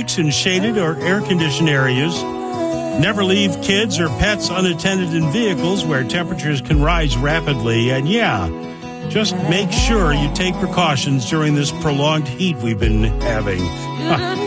parks in shaded or air-conditioned areas. Never leave kids or pets unattended in vehicles where temperatures can rise rapidly. And just make sure you take precautions during this prolonged heat we've been having.